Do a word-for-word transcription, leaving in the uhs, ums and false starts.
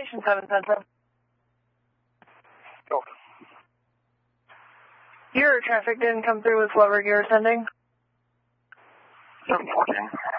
Station seven Central. Oh. Your traffic didn't come through with what rig you were sending? seven fourteen.